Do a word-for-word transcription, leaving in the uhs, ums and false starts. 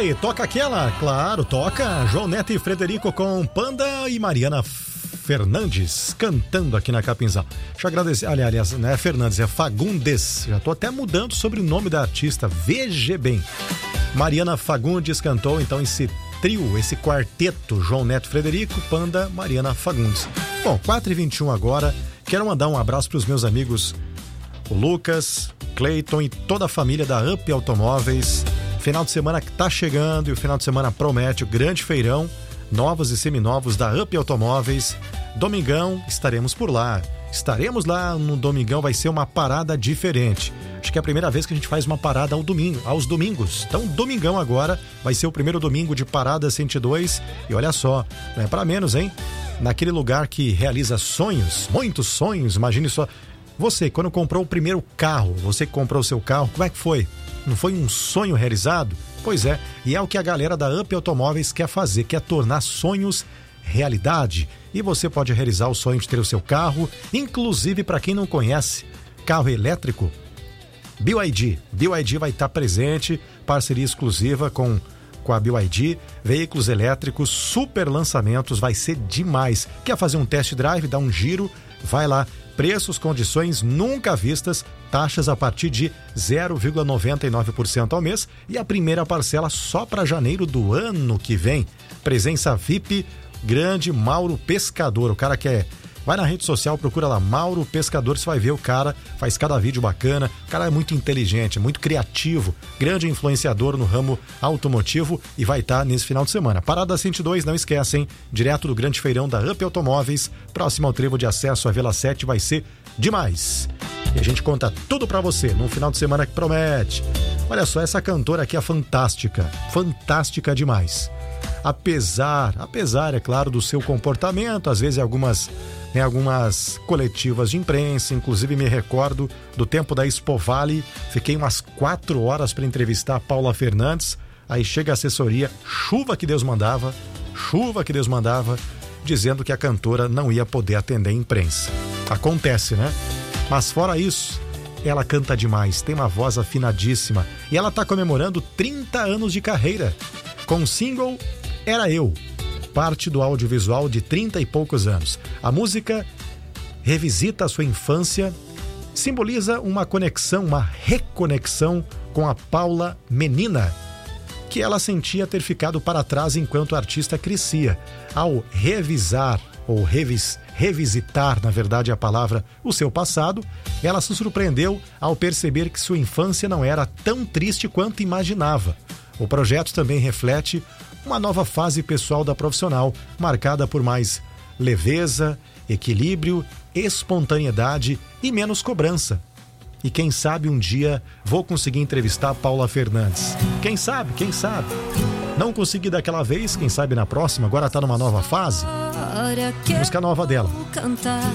aí, toca aquela? Claro, toca. João Neto e Frederico com Panda e Mariana Fernandes cantando aqui na Capinzal. Deixa eu agradecer, aliás, não é Fernandes, é Fagundes. Já tô até mudando sobre o nome da artista, veja bem. Mariana Fagundes cantou então esse trio, esse quarteto, João Neto e Frederico, Panda, Mariana Fagundes. Bom, quatro e vinte e um agora, quero mandar um abraço para os meus amigos, o Lucas, Cleiton e toda a família da Up Automóveis. Final de semana que tá chegando e o final de semana promete o grande feirão, novos e seminovos da Up Automóveis. Domingão, estaremos por lá. Estaremos lá no domingão, vai ser uma parada diferente. Acho que é a primeira vez que a gente faz uma parada ao domingo, aos domingos. Então, domingão agora vai ser o primeiro domingo de Parada cento e dois. E olha só, não é pra menos, hein? Naquele lugar que realiza sonhos, muitos sonhos. Imagine só, você, quando comprou o primeiro carro, você que comprou o seu carro, como é que foi? Não foi um sonho realizado? Pois é, e é o que a galera da Up Automóveis quer fazer, quer tornar sonhos realidade. E você pode realizar o sonho de ter o seu carro, inclusive para quem não conhece, carro elétrico, B Y D. B Y D vai estar presente, parceria exclusiva com, com a B Y D, veículos elétricos, super lançamentos, vai ser demais. Quer fazer um test drive, dar um giro? Vai lá. Preços, condições nunca vistas, taxas a partir de zero vírgula noventa e nove por cento ao mês e a primeira parcela só para janeiro do ano que vem. Presença V I P, grande Mauro Pescador, o cara que é... Vai na rede social, procura lá, Mauro Pescador, você vai ver o cara, faz cada vídeo bacana, o cara é muito inteligente, muito criativo, grande influenciador no ramo automotivo e vai estar nesse final de semana. Parada cento e dois, não esquecem, direto do grande feirão da Up Automóveis, próximo ao trevo de acesso à Vila sete, vai ser demais. E a gente conta tudo pra você num final de semana que promete. Olha só, essa cantora aqui é fantástica, fantástica demais. Apesar, apesar, é claro, do seu comportamento, às vezes algumas, né, algumas coletivas de imprensa, inclusive me recordo do tempo da Expo Vale, fiquei umas quatro horas para entrevistar a Paula Fernandes, aí chega a assessoria, chuva que Deus mandava, chuva que Deus mandava, dizendo que a cantora não ia poder atender a imprensa. Acontece, né? Mas fora isso, ela canta demais, tem uma voz afinadíssima e ela está comemorando trinta anos de carreira com o single Era Eu, parte do audiovisual de trinta e poucos anos. A música revisita a sua infância, simboliza uma conexão, uma reconexão com a Paula menina, que ela sentia ter ficado para trás enquanto a artista crescia. Ao revisar, ou revis, revisitar, na verdade a palavra, o seu passado, ela se surpreendeu ao perceber que sua infância não era tão triste quanto imaginava. O projeto também reflete uma nova fase pessoal da profissional, marcada por mais leveza, equilíbrio, espontaneidade e menos cobrança. E quem sabe um dia vou conseguir entrevistar a Paula Fernandes. Quem sabe, quem sabe? Não consegui daquela vez, quem sabe na próxima, agora tá numa nova fase. Música nova dela.